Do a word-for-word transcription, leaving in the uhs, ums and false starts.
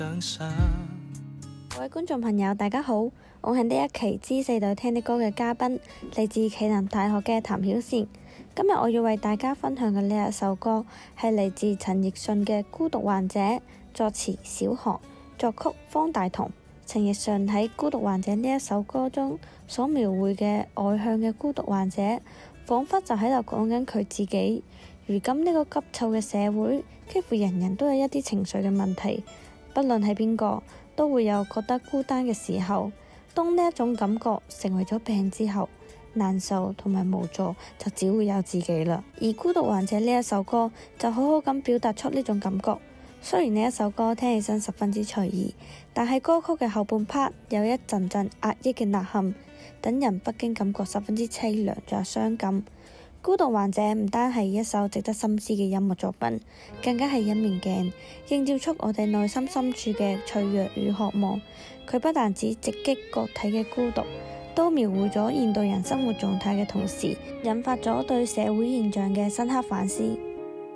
各位觀眾朋友大家好，我係呢一期 G 四隊聽的歌嘅嘉賓，嚟自暨南大學嘅譚曉倩。今日我要為大家分享嘅呢一首歌係嚟自陳奕迅嘅《孤獨患者》，作詞小寒，作曲方大同。陳奕迅喺《孤獨患者》呢一首歌中所描繪嘅外向嘅孤獨患者，彷彿就喺度講緊佢自己。如今呢個急湊嘅社會，幾乎人人都有一啲情緒嘅問題，不論係邊個，都會有覺得孤單嘅時候。當呢一種感覺成為咗病之後，難受同埋無助就只會有自己啦。而《孤獨患者》呢一首歌就好好咁表達出呢種感覺。雖然呢一首歌聽起身十分之隨意，但係歌曲嘅後半 part 有一陣陣壓抑嘅吶喊，等人不禁感覺十分之淒涼，仲有傷感。孤獨患者唔單係一首值得深思嘅音樂作品，更加係一面鏡，映照出我哋內心深處嘅脆弱與渴望。佢不但只直擊個體嘅孤獨，都描繪咗現代人生活狀態嘅同時，引發咗對社會現象嘅深刻反思。